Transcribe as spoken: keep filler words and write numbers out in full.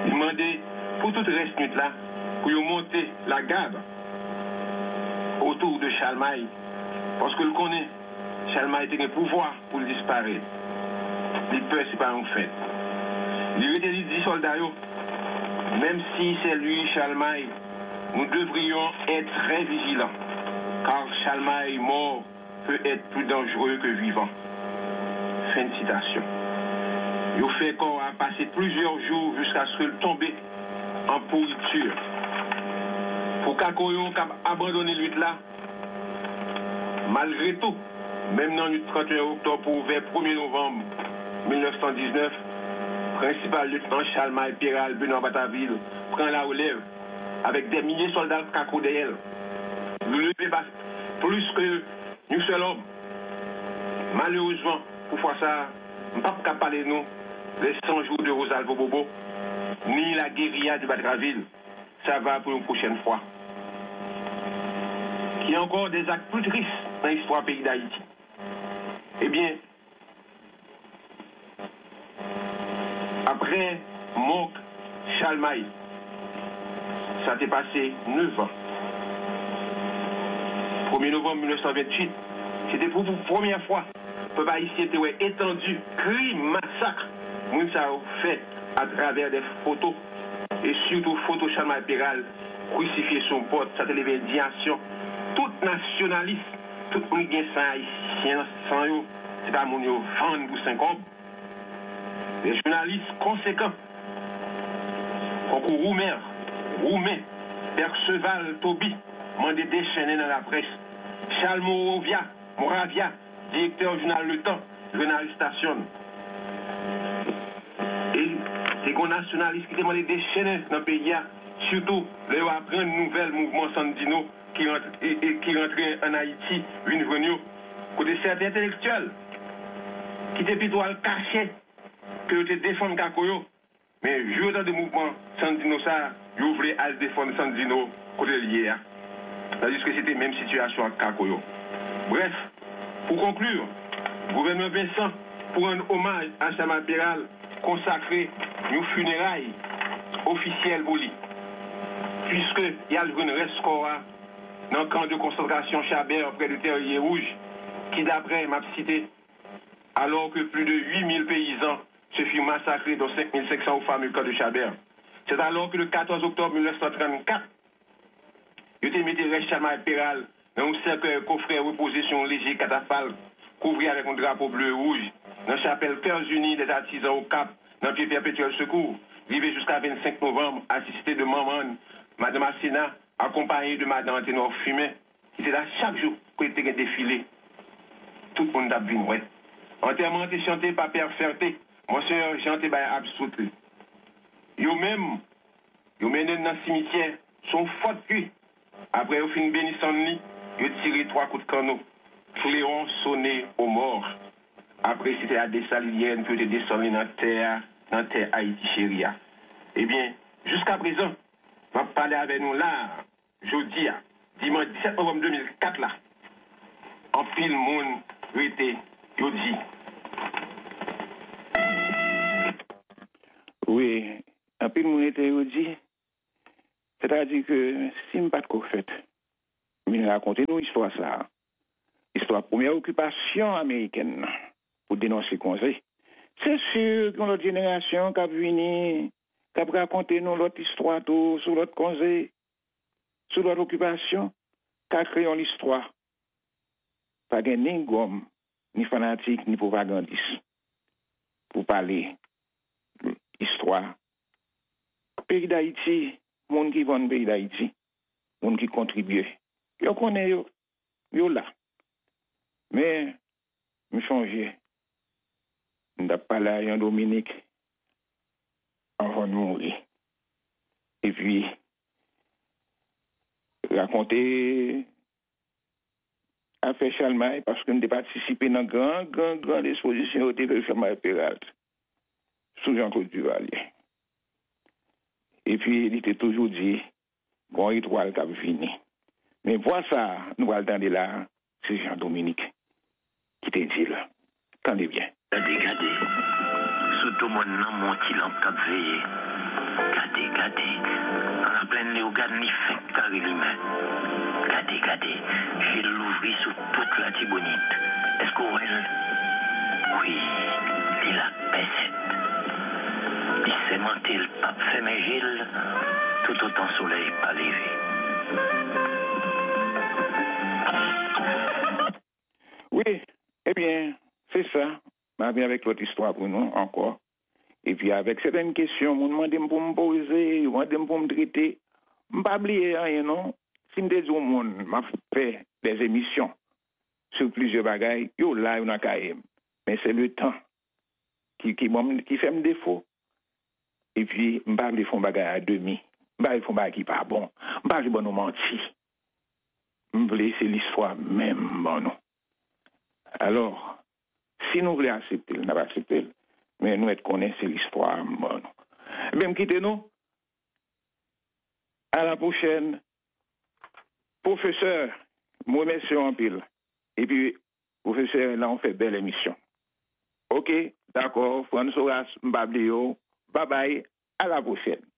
Il demandait pour tout le reste de là, pour monter la garde autour de Chalmaille, parce que le connaît, Chalmaille était un pouvoir pour le disparaître. Les peurs, c'est pas un fait. Il était dit soldats, même si c'est lui, Chalmaille, nous devrions être très vigilants, car Chalmaille mort peut être plus dangereux que vivant. Fin de citation. Il fait qu'on a passé plusieurs jours jusqu'à ce qu'il tombe en pourriture. Pour qu'Akoyon abandonne lutte là, malgré tout, même dans le trente et un octobre pour vers premier novembre mille neuf cent dix-neuf, principal lieutenant Chalmaille Péral Benoît Bataville prend la relève avec des milliers de soldats Kako derrière. Nous levons plus que nous seul homme. Malheureusement, pour faire ça, je ne peux pas parler de nous les cent jours de Rosalvo Bobo, ni la guérilla de Bataville. Ça va pour une prochaine fois. Il y a encore des actes plus tristes dans l'histoire du pays d'Haïti. Eh bien, après Mouk Chalmaille, ça s'est passé neuf ans. premier novembre mille neuf cent vingt-huit, c'était pour la première fois que le peuple haïtien était étendu, crime, massacre, moun ça a fait à travers des photos, et surtout photos Chalmaille Péral, crucifié son pote, ça a levé indignation. Tout nationaliste, tout le monde qui est haïtien, sans eux, c'est pas mon yo vendre pour cinq ans. Les journalistes conséquents, concours Roumer, Roumet, Perceval, Toby, mandé déchaîner dans la presse. Charles Moravia, Moravia, directeur du journal Le Temps, journaliste station. Et c'est qu'on nationaliste qui demandé déchaîner dans le pays, surtout les apprendre nouvelles mouvements Sandino qui rentre, et, et, qui rentrait en Haïti, une venue, côté certains intellectuels qui étaient plutôt cachés que de défendre Kakoyo, mais je dans des mouvements Sandino ça, ils voulaient aller défendre Sandino côté lié. C'est-à-dire que c'était la même situation avec Kakoyo. Bref, pour conclure, le gouvernement Vincent, pour un hommage à Chalmaille Péral, consacré une funérailles officielle pour lui. Puisque il y a le reste dans le camp de concentration Chabert près de Terrier Rouge, qui d'après m'a cité, alors que plus de huit mille paysans se furent massacrés dans cinq mille cinq cents au fameux camp de Chabert. C'est alors que le quatorze octobre mille neuf cent trente-quatre, il était mis reste Chalmaille Péral dans un cercueil coffret reposé sur un léger catafalque, couvert avec un drapeau bleu et rouge, dans la chapelle Cœurs Unis des artisans au Cap, dans le pied perpétuel secours, vivait jusqu'à vingt-cinq novembre, assisté de Maman, Madame Assena, accompagnée de Madame Anténor Fumet, qui était là chaque jour pour était défilé. Tout le monde a vu, ouais. Enterrement était chanté par Père Ferté, Monsieur chanté par Absoutli. Yo même, yo mené dans le cimetière, son fort cuit. Après, au fin bénissant lui, yo tiré trois coups de canon. Fléon sonné aux morts. Après, c'était à des saliliennes que de descendre dans la terre, dans la terre Haïti chéria. Eh bien, jusqu'à présent, on va parler avec nous là, jeudi, dimanche dix-sept novembre deux mille quatre là. En pile monde, était jeudi. Oui, en pile monde était jeudi. C'est-à-dire que si je n'ai pas de quoi fait, je raconter nous histoire ça. Histoire première occupation américaine pour dénoncer le conseil. C'est sûr que notre génération qui a venu, qui a raconté nous l'autre histoire tout, sur l'autre conseil, sur l'autre occupation, qui a créé l'histoire. Pas de ni gomme, ni fanatique, ni propagandiste. Pour parler de l'histoire. Pays d'Haïti, monde qui vont dans le pays d'Haïti, monde qui contribue. Yo connaît yo, yo là. Mais, je change. Je n'ai pas là en Dominique avant de mourir. Et puis, raconter affaire Chalmaille parce que nous avons participé dans une grande, grande, grande exposition au de Chalmaille Péral sous Jean-Claude Duvalier. Et puis, il était toujours dit, bon, étoile qui a fini. Mais voir ça, nous allons entendre là, c'est Jean-Dominique qui te dit là. Tendez bien. Regardez, surtout mon nom, mon petit lampe qui a veillé. magnifique carré lui-même. Regardez, regardez, j'ai l'ouvri sous toute la Tibonite. Est-ce qu'on voit? Oui, il a pesette. Il s'est monté le pape fait Gilles, tout autant soleil pas levé. Oui, eh bien, c'est ça. Je viens avec l'autre histoire pour nous encore. Et puis avec certaines questions, on me demande pour me poser, on me demande pour me traiter. Je ne vais pas oublier rien, non? Si je dis au monde, je fais des émissions sur plusieurs bagages, yo là, yo nan kaye. Mais c'est le temps qui, qui, qui fait me défaut. Et puis, je ne vais pas faire bagage à demi. Je ne vais pas faire bagage qui pas bon. Je ne vais pas faire bon menti. Je veux laisser l'histoire même, bon, non. Alors, si nous voulons accepter, nous n'avons pas accepté. Mais nous connaissons l'histoire, bon, non. Même quittez-nous. À la prochaine. Professeur, moi, merci en pile. Et puis, professeur, là, on fait belle émission. OK, d'accord. François Mbablio. Bye bye. À la prochaine.